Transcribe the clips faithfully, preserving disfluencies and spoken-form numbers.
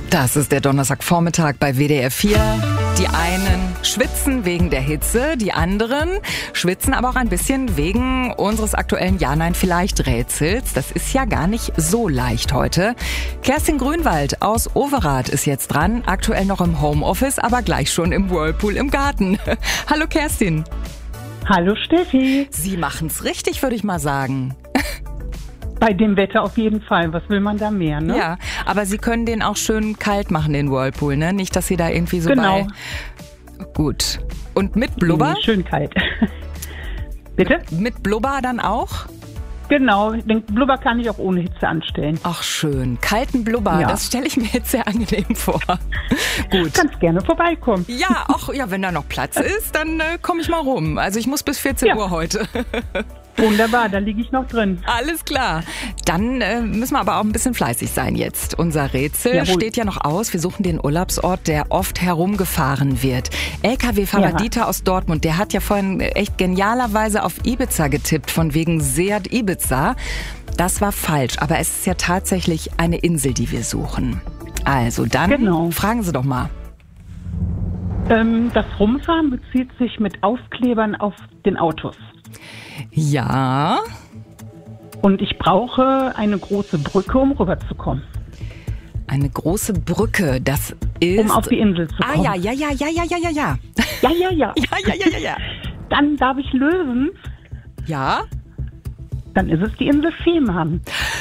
Das ist der Donnerstagvormittag bei W D R vier. Die einen schwitzen wegen der Hitze, die anderen schwitzen aber auch ein bisschen wegen unseres aktuellen Ja-Nein-Vielleicht-Rätsels. Das ist ja gar nicht so leicht heute. Kerstin Grünwald aus Overath ist jetzt dran, aktuell noch im Homeoffice, aber gleich schon im Whirlpool im Garten. Hallo Kerstin. Hallo Steffi. Sie machen's richtig, würde ich mal sagen. Bei dem Wetter auf jeden Fall. Was will man da mehr, ne? Ja, aber Sie können den auch schön kalt machen, den Whirlpool, ne? Nicht, dass Sie da irgendwie so Genau. bei... Gut. Und mit Blubber? Nee, schön kalt. Bitte? Mit Blubber dann auch? Genau, den Blubber kann ich auch ohne Hitze anstellen. Ach schön, kalten Blubber, Ja. das stelle ich mir jetzt sehr angenehm vor. Gut. Kannst gerne vorbeikommen. Ja, ach, ja, wenn da noch Platz ist, dann äh, komme ich mal rum. Also ich muss bis vierzehn Ja. Uhr heute. Wunderbar, da liege ich noch drin. Alles klar. Dann äh, müssen wir aber auch ein bisschen fleißig sein jetzt. Unser Rätsel Jawohl. steht ja noch aus. Wir suchen den Urlaubsort, der oft herumgefahren wird. L K W-Fahrer Ja. Dieter aus Dortmund, der hat ja vorhin echt genialerweise auf Ibiza getippt, von wegen Seat Ibiza. Das war falsch, aber es ist ja tatsächlich eine Insel, die wir suchen. Also dann Genau. fragen Sie doch mal. Ähm, das Rumfahren bezieht sich mit Aufklebern auf den Autos. Ja, Und ich brauche eine große Brücke, um rüberzukommen. eine große Brücke, das ist... Um auf die Insel zu Ah kommen. ja, ja, ja, ja, ja, ja, ja, ja. Ja, ja, ja. Ja, ja, ja, ja, ja. Dann darf ich lösen. Ja? Dann ist es die Insel Fehmarn.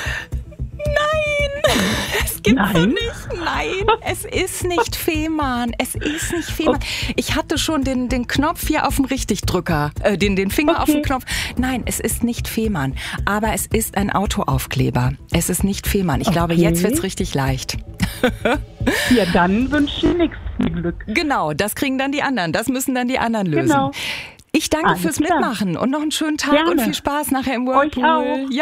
Nein! Es gibt doch Nein? nicht. Nein, es ist nicht Fehmarn. Es ist nicht Fehmarn. Ich hatte schon den, den Knopf hier auf dem Richtigdrücker, äh, den, den Finger Okay. auf dem Knopf. Nein, es ist nicht Fehmarn. Aber es ist ein Autoaufkleber. Es ist nicht Fehmarn. Ich glaube, Okay. jetzt wird's richtig leicht. Ja, dann wünsche ich nichts viel Glück. Genau, das kriegen dann die anderen. Das müssen dann die anderen lösen. Genau. Ich danke Alles fürs klar. Mitmachen und noch einen schönen Tag Gerne. und viel Spaß nachher im Euch Whirlpool. auch. Ja.